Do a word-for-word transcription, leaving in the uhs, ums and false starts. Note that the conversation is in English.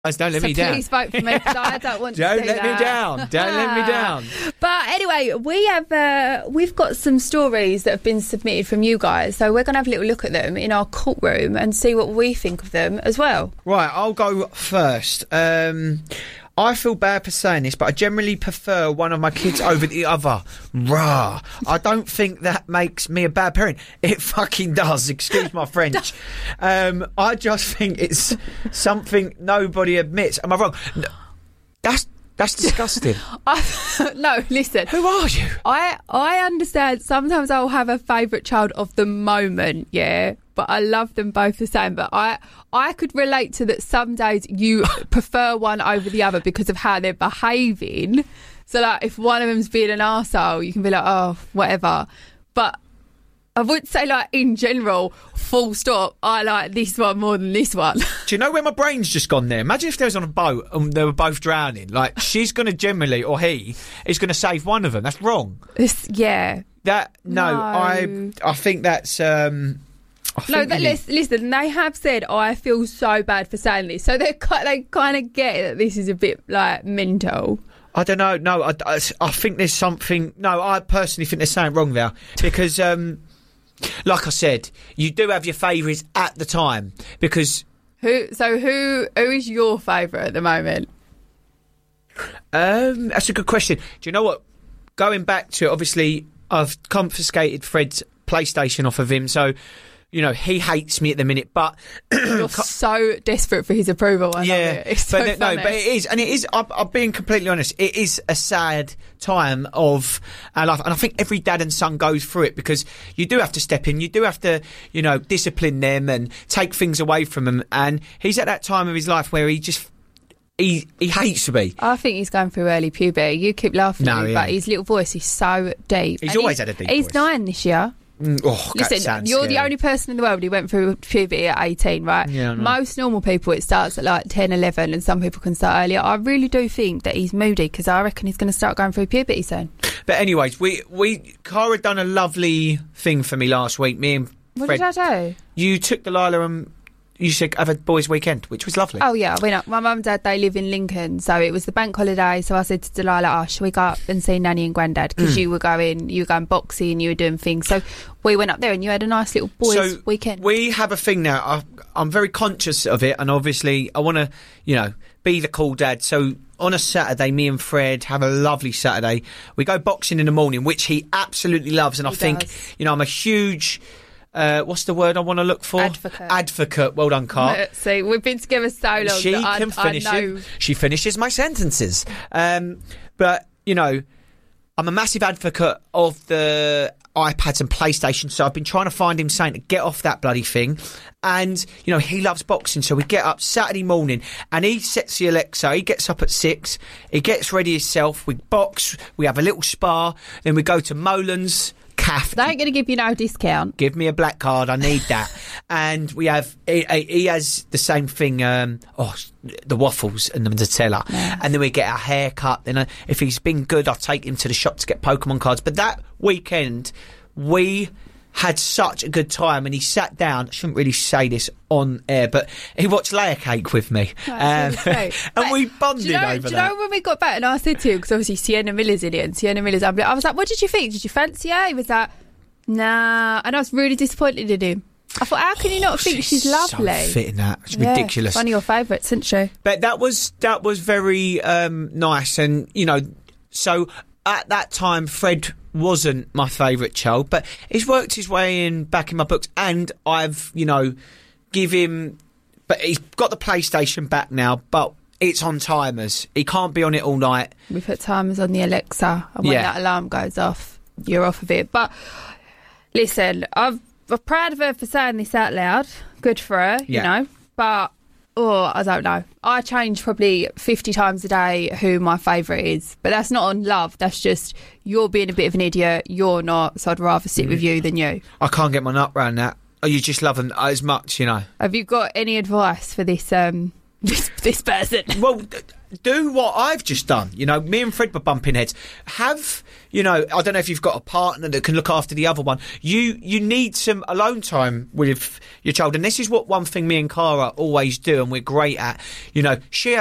Don't let so me down. Please vote for me because I don't want don't to do let that. me down. Don't let me down. But anyway, we have uh, we've got some stories that have been submitted from you guys, so we're going to have a little look at them in our courtroom and see what we think of them as well. Right, I'll go first. Um, I feel bad for saying this, but I generally prefer one of my kids over the other. Rah. I don't think that makes me a bad parent. It fucking does. Excuse my French. Um, I just think it's something nobody admits. Am I wrong? No, that's that's disgusting. I, no, listen. Who are you? I I understand. Sometimes I'll have a favourite child of the moment, yeah. But I love them both the same. But I I could relate to that. Some days you prefer one over the other because of how they're behaving. So like, if one of them's being an arsehole, you can be like, oh, whatever. But I would say, like, in general, full stop, I like this one more than this one. Do you know where my brain's just gone there? Imagine if they was on a boat and they were both drowning. Like, she's going to generally, or he, is going to save one of them. That's wrong. This, yeah. That, no, No. I I think that's... Um, I No, think that, you need- listen, listen, they have said, oh, I feel so bad for saying this. So they they kind of get that this is a bit, like, mental. I don't know. No, I, I, I think there's something... No, I personally think there's something wrong there. Because... Um, like I said, you do have your favourites at the time because Who? So who who is your favourite at the moment? um, that's a good question. Do you know what? Going back to it, obviously, I've confiscated Fred's PlayStation off of him, so you know he hates me at the minute. But You're so desperate for his approval. I yeah, love it. It's so but funny. no, but it is, and it is. I'm, I'm being completely honest. It is a sad time of our life, and I think every dad and son goes through it because you do have to step in. You do have to, you know, discipline them and take things away from them. And he's at that time of his life where he just he he hates to be. I think he's going through early puberty. You keep laughing No, at me, yeah. but his little voice is so deep. He's And always had a deep He's voice. nine this year. Mm, oh, that Listen, sounds you're the scary. only person in the world who went through puberty at eighteen, right? Yeah, I know. Most normal people, it starts at like ten, eleven, and some people can start earlier. I really do think that he's moody because I reckon he's going to start going through puberty soon. But anyways, we we Cara done a lovely thing for me last week. Me and What Fred. did I do? You took Delilah and you said have a boys' weekend, which was lovely. Oh yeah, I went up. My mum and dad, they live in Lincoln, so it was the bank holiday. So I said to Delilah, "Oh, shall we go up and see Nanny and Grandad?" Because you were going, you were going boxing, you were doing things. So we went up there, and you had a nice little boys' so weekend. We have a thing now. I, I'm very conscious of it, and obviously I want to, you know, be the cool dad. So on a Saturday, me and Fred have a lovely Saturday. We go boxing in the morning, which he absolutely loves, and I He think, does. you know, I'm a huge. Uh, what's the word I want to look for? Advocate. Advocate. Well done, Car. See, we've been together so long She that I, can finish I know. it. She finishes my sentences. Um, but, you know, I'm a massive advocate of the iPads and PlayStation, so I've been trying to find him saying to get off that bloody thing. And, you know, he loves boxing, so we get up Saturday morning and he sets the Alexa. He gets up at six. He gets ready himself. We box. We have a little spa. Then we go to Molan's Cafe. They ain't going to give you no discount. Give me a black card. I need that. And we have, he, he has the same thing, um, oh, the waffles and the Nutella. Nice. And then we get our hair cut. Then uh, if he's been good, I'll take him to the shop to get Pokemon cards. But that weekend, we had such a good time, and he sat down. I shouldn't really say this on air, but he watched Layer Cake with me. That's Um, really sweet. and But we bonded do you know, over do you that. know when we got back and I said to him, because obviously Sienna Miller's in it, and Sienna Miller's, I was like, what did you think? Did you fancy her? He was like, nah. And I was really disappointed in him. I thought, how can you not think she's lovely? So fit in that. It's Yeah, ridiculous. One of your favourites, isn't she? But that was that was very um, nice, and you know, so at that time, Fred wasn't my favourite child, but he's worked his way in back in my books, and I've you know give him, but he's got the PlayStation back now, but it's on timers. He can't be on it all night. We put timers on the Alexa, and when Yeah. that alarm goes off, you're off of it. But listen, I've, I'm proud of her for saying this out loud. Good for her, Yeah. you know. But oh, I don't know. I change probably fifty times a day who my favourite is, but that's not on love. That's just you're being a bit of an idiot. You're not, so I'd rather sit with you than you. I can't get my nut round that. Oh, you just love them as much, you know. Have you got any advice for this um this this person? Well, do what I've just done. You know, me and Fred were bumping heads. Have, you know, I don't know if you've got a partner that can look after the other one. You you need some alone time with your child. And this is what one thing me and Cara always do, and we're great at. You know, she